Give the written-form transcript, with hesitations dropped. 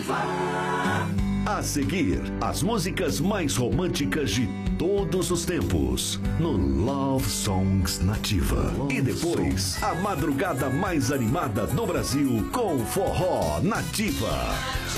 A seguir, as músicas mais românticas de todos os tempos no Love Songs Nativa. E depois, a madrugada mais animada do Brasil com Forró Nativa.